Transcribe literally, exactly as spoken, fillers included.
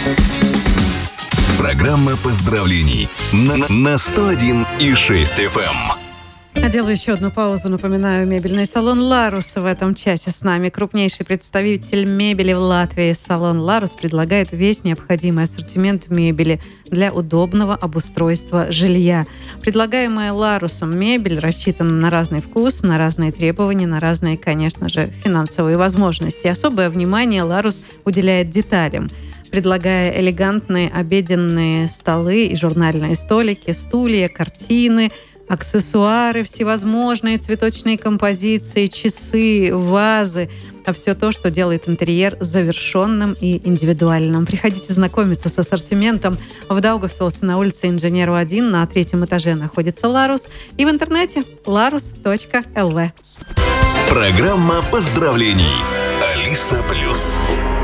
Программа поздравлений на, на сто один и шесть эф эм. А делаю еще одну паузу. Напоминаю, мебельный салон «Ларус» в этом часе с нами. Крупнейший представитель мебели в Латвии. Салон «Ларус» предлагает весь необходимый ассортимент мебели для удобного обустройства жилья. Предлагаемая «Ларусом» мебель рассчитана на разный вкус, на разные требования, на разные, конечно же, финансовые возможности. Особое внимание «Ларус» уделяет деталям, предлагая элегантные обеденные столы и журнальные столики, стулья, картины, аксессуары, всевозможные цветочные композиции, часы, вазы, а все то, что делает интерьер завершенным и индивидуальным. Приходите знакомиться с ассортиментом. В Даугавпилсе на улице Инженеру один на третьем этаже находится «Ларус» и в интернете ларус точка эл ви. Программа поздравлений. Алиса Плюс.